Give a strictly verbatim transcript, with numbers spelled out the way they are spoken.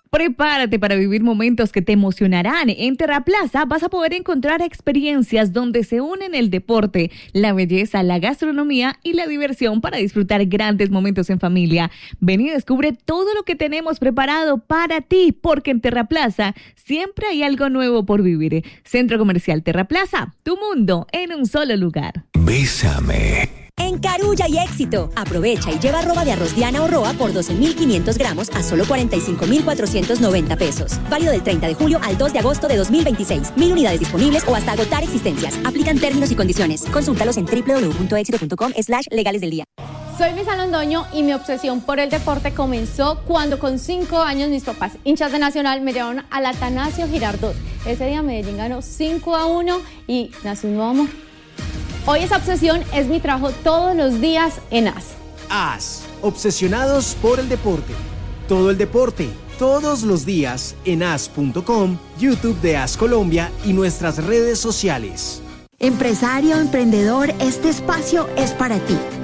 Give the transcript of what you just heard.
Prepárate para vivir momentos que te emocionarán. En Terraplaza vas a poder encontrar experiencias donde se unen el deporte, la belleza, la gastronomía y la diversión para disfrutar grandes momentos en familia. Ven y descubre todo lo que tenemos preparado para ti, porque en Terraplaza siempre hay algo nuevo por vivir. Centro Comercial Terraplaza, tu mundo en un solo lugar. Bésame. En Carulla y Éxito, aprovecha y lleva ropa de arroz Diana o Roa por doce mil quinientos gramos a solo cuarenta y cinco mil cuatrocientos noventa pesos. Válido del treinta de julio al dos de agosto de dos mil veintiséis. Mil unidades disponibles o hasta agotar existencias. Aplican términos y condiciones. Consúltalos en doble u doble u doble u punto éxito punto com slash legales del día. Soy Misa Londoño y mi obsesión por el deporte comenzó cuando con cinco años mis papás, hinchas de Nacional, me llevaron al Atanasio Girardot. Ese día Medellín ganó cinco a uno y nació un nuevo amor. Hoy esa obsesión es mi trabajo todos los días en A S. A S, obsesionados por el deporte. Todo el deporte, todos los días en A S punto com, YouTube de A S Colombia y nuestras redes sociales. Empresario, emprendedor, este espacio es para ti.